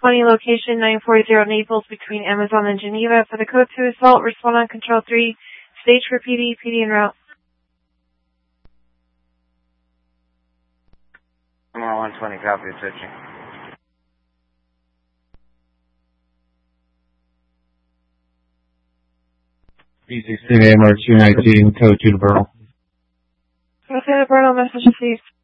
20 location 940 Naples between Amazon and Geneva. For the code 2 assault, respond on control 3. Stage for PD, PD en route. I'm on 120, copy, switching. BC City AMR 219, code 2 to Bernal. Okay, Bernal, message received.